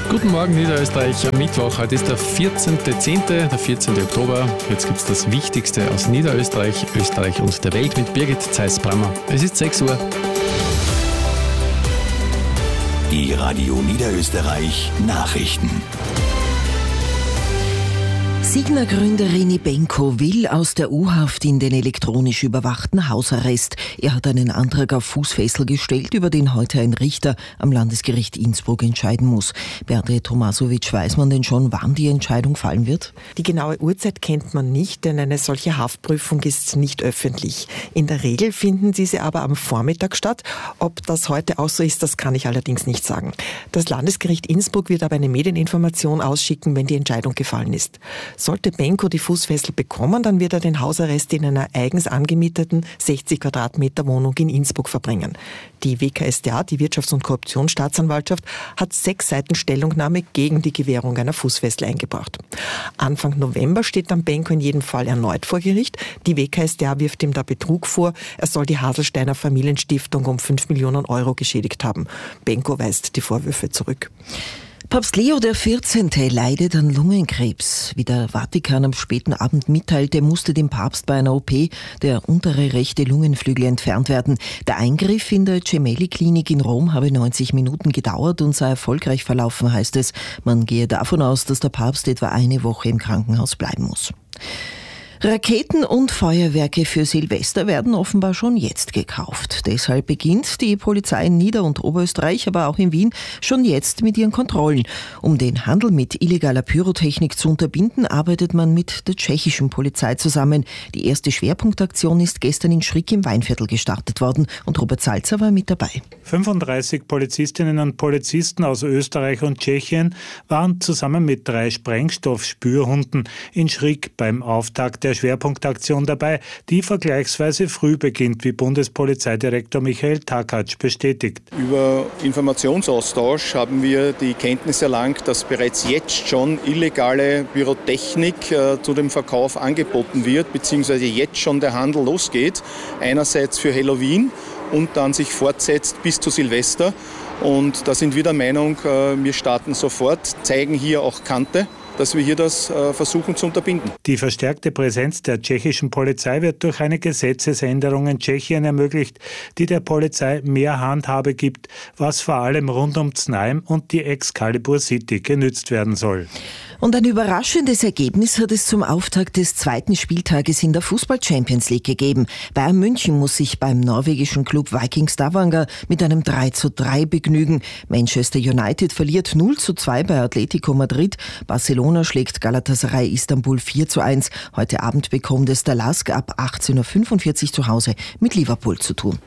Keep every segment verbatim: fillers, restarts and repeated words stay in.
Guten Morgen Niederösterreich am Mittwoch. Heute ist der vierzehnte zehnte, der vierzehnte Oktober. Jetzt gibt es das Wichtigste aus Niederösterreich, Österreich und der Welt mit Birgit Zeiss-Brammer. Es ist sechs Uhr. Die Radio Niederösterreich Nachrichten. Signa-Gründer René Benko will aus der U-Haft in den elektronisch überwachten Hausarrest. Er hat einen Antrag auf Fußfessel gestellt, über den heute ein Richter am Landesgericht Innsbruck entscheiden muss. Beate Tomasovic, weiß man denn schon, wann die Entscheidung fallen wird? Die genaue Uhrzeit kennt man nicht, denn eine solche Haftprüfung ist nicht öffentlich. In der Regel finden diese aber am Vormittag statt. Ob das heute auch so ist, das kann ich allerdings nicht sagen. Das Landesgericht Innsbruck wird aber eine Medieninformation ausschicken, wenn die Entscheidung gefallen ist. Sollte Benko die Fußfessel bekommen, dann wird er den Hausarrest in einer eigens angemieteten sechzig Quadratmeter Wohnung in Innsbruck verbringen. Die W K S t A, die Wirtschafts- und Korruptionsstaatsanwaltschaft, hat sechs Seiten Stellungnahme gegen die Gewährung einer Fußfessel eingebracht. Anfang November steht dann Benko in jedem Fall erneut vor Gericht. Die W K S t A wirft ihm da Betrug vor. Er soll die Haselsteiner Familienstiftung um fünf Millionen Euro geschädigt haben. Benko weist die Vorwürfe zurück. Papst Leo der vierzehnte leidet an Lungenkrebs. Wie der Vatikan am späten Abend mitteilte, musste dem Papst bei einer O P der untere rechte Lungenflügel entfernt werden. Der Eingriff in der Gemelli-Klinik in Rom habe neunzig Minuten gedauert und sei erfolgreich verlaufen, heißt es. Man gehe davon aus, dass der Papst etwa eine Woche im Krankenhaus bleiben muss. Raketen und Feuerwerke für Silvester werden offenbar schon jetzt gekauft. Deshalb beginnt die Polizei in Nieder- und Oberösterreich, aber auch in Wien, schon jetzt mit ihren Kontrollen. Um den Handel mit illegaler Pyrotechnik zu unterbinden, arbeitet man mit der tschechischen Polizei zusammen. Die erste Schwerpunktaktion ist gestern in Schrick im Weinviertel gestartet worden und Robert Salzer war mit dabei. fünfunddreißig Polizistinnen und Polizisten aus Österreich und Tschechien waren zusammen mit drei Sprengstoffspürhunden in Schrick beim Auftakt der der Schwerpunktaktion dabei, die vergleichsweise früh beginnt, wie Bundespolizeidirektor Michael Takatsch bestätigt. Über Informationsaustausch haben wir die Kenntnis erlangt, dass bereits jetzt schon illegale Pyrotechnik äh, zu dem Verkauf angeboten wird, beziehungsweise jetzt schon der Handel losgeht. Einerseits für Halloween und dann sich fortsetzt bis zu Silvester. Und da sind wir der Meinung, äh, wir starten sofort, zeigen hier auch Kante, dass wir hier das äh, versuchen zu unterbinden. Die verstärkte Präsenz der tschechischen Polizei wird durch eine Gesetzesänderung in Tschechien ermöglicht, die der Polizei mehr Handhabe gibt, was vor allem rund um Znaim und die Excalibur City genützt werden soll. Und ein überraschendes Ergebnis hat es zum Auftakt des zweiten Spieltages in der Fußball-Champions League gegeben. Bayern München muss sich beim norwegischen Club Viking Stavanger mit einem drei zu drei begnügen. Manchester United verliert null zu zwei bei Atletico Madrid. Barcelona schlägt Galatasaray Istanbul vier zu eins. Heute Abend bekommt es der Lask ab achtzehn Uhr fünfundvierzig zu Hause mit Liverpool zu tun.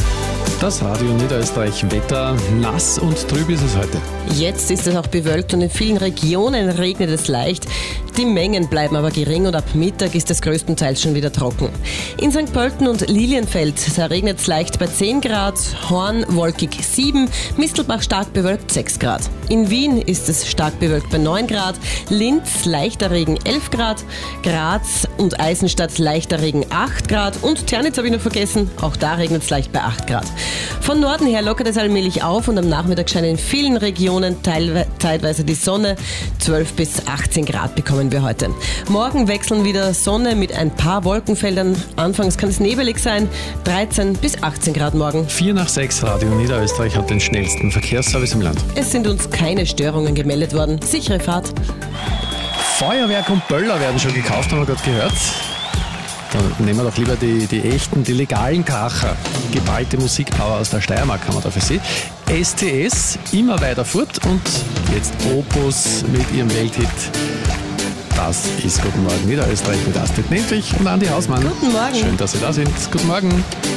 Das Radio Niederösterreich Wetter. Nass und trüb ist es heute. Jetzt ist es auch bewölkt und in vielen Regionen regnet es leicht. Die Mengen bleiben aber gering und ab Mittag ist es größtenteils schon wieder trocken. In Sankt Pölten und Lilienfeld, da regnet es leicht bei zehn Grad, Horn wolkig sieben, Mistelbach stark bewölkt sechs Grad. In Wien ist es stark bewölkt bei neun Grad, Linz leichter Regen elf Grad, Graz und Eisenstadt leichter Regen acht Grad und Ternitz habe ich noch vergessen, auch da regnet es leicht bei acht Grad. Von Norden her lockert es allmählich auf und am Nachmittag scheint in vielen Regionen teilwe- zeitweise die Sonne. zwölf bis achtzehn Grad bekommen wir heute. Morgen wechseln wieder Sonne mit ein paar Wolkenfeldern. Anfangs kann es nebelig sein. dreizehn bis achtzehn Grad morgen. vier nach sechs Radio Niederösterreich hat den schnellsten Verkehrsservice im Land. Es sind uns keine Störungen gemeldet worden. Sichere Fahrt. Feuerwerk und Böller werden schon gekauft, haben wir gerade gehört. Dann nehmen wir doch lieber die, die echten, die legalen Kracher. Geballte Musikpower aus der Steiermark haben wir da für Sie. S T S immer weiter fort und jetzt Opus mit ihrem Welthit. Das ist Guten Morgen Niederösterreich mit Astrid Nentwich und Andi Hausmann. Guten Morgen. Schön, dass Sie da sind. Guten Morgen.